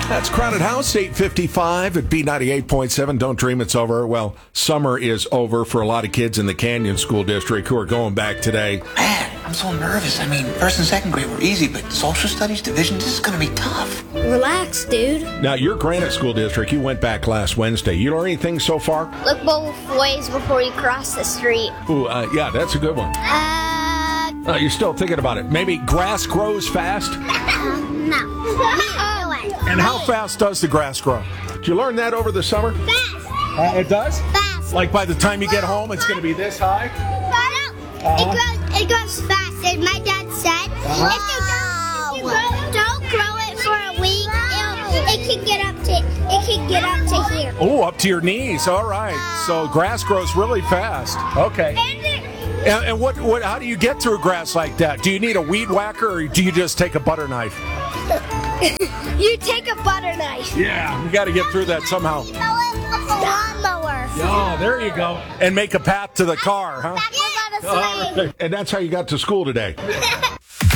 That's Crowded House, 8:55 at B98.7. Don't dream it's over. Well, summer is over for a lot of kids in the Canyon School District who are going back today. Man, I'm so nervous. I mean, first and second grade were easy, but social studies, division, this is going to be tough. Relax, dude. Now, your Granite School District, you went back last Wednesday. You learn anything so far? Look both ways before you cross the street. Ooh, yeah, that's a good one. You're still thinking about it. Maybe grass grows fast? No. And how fast does the grass grow? Did you learn that over the summer? Fast. It does? Fast. Like by the time you get home, it's going to be this high? It grows fast. And my dad said, if you don't grow it for a week, it can get up to here. Oh, up to your knees. All right. So grass grows really fast. Okay. And what? How do you get through grass like that? Do you need a weed whacker or do you just take a butter knife? You take a butter knife. Yeah, you got to get through that somehow. Lawnmower. Oh, there you go. And make a path to the car, huh? That's what I gotta say. And that's how you got to school today.